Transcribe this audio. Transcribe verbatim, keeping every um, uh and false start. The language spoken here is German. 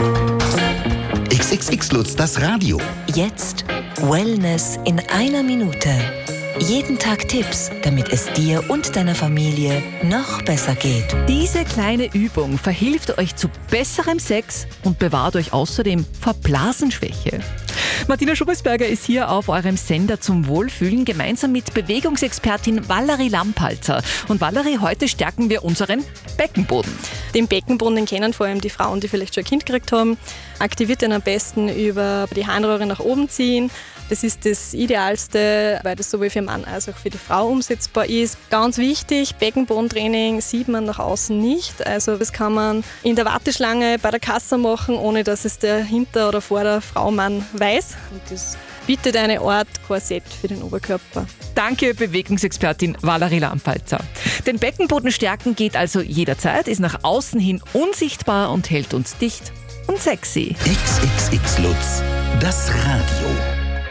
X X X Lutz, das Radio. Jetzt Wellness in einer Minute. Jeden Tag Tipps, damit es dir und deiner Familie noch besser geht. Diese kleine Übung verhilft euch zu besserem Sex und bewahrt euch außerdem vor Blasenschwäche. Martina Schubesberger ist hier auf eurem Sender zum Wohlfühlen gemeinsam mit Bewegungsexpertin Valerie Lampalzer. Und Valerie, heute stärken wir unseren Beckenboden. Den Beckenboden, den kennen vor allem die Frauen, die vielleicht schon ein Kind gekriegt haben. Aktiviert den am besten über die Harnröhre nach oben ziehen. Das ist das Idealste, weil das sowohl für den Mann als auch für die Frau umsetzbar ist. Ganz wichtig, Beckenbodentraining sieht man nach außen nicht. Also das kann man in der Warteschlange bei der Kasse machen, ohne dass es der Hinter- oder vor der Frau Mann weiß. Und das bietet eine Art Korsett für den Oberkörper. Danke, Bewegungsexpertin Valerie Lampalzer. Den Beckenboden stärken geht also jederzeit, ist nach außen hin unsichtbar und hält uns dicht und sexy. X X X Lutz, das Radio.